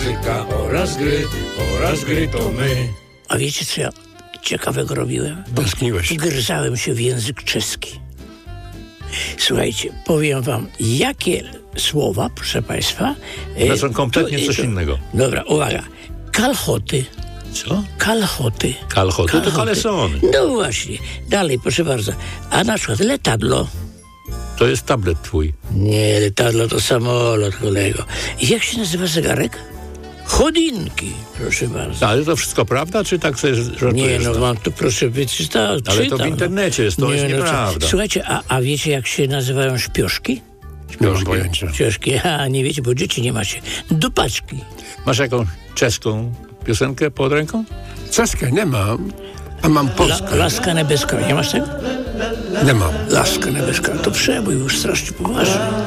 muzyka oraz gry to my. A wiecie, co ja ciekawego robiłem? Tęskniłeś. Wgryzałem się w język czeski. Słuchajcie, powiem wam, jakie słowa, proszę państwa... Znaczą kompletnie coś innego. Dobra, uwaga. Kalchoty. Co? Kalchoty. Kalchoty to kalesony. No właśnie. Dalej, proszę bardzo. A na przykład letadlo. To jest tablet twój. Nie, letadlo to samolot, kolego. I jak się nazywa zegarek? Chodinki, proszę bardzo. Ale to wszystko prawda, czy tak sobie żartujesz? Nie, no mam tu, proszę wyczytać. Ale to w internecie jest, to jest nieprawda. Słuchajcie, a wiecie, jak się nazywają śpioszki? Nie mam pojęcia. Śpioszki, nie wiecie, bo dzieci nie macie. Dupaczki. Masz jakąś czeską piosenkę pod ręką? Czeskę nie mam, a mam polską. Laska niebieska, nie masz tego? Nie mam. Laska niebieska, to przebój już strasznie poważny.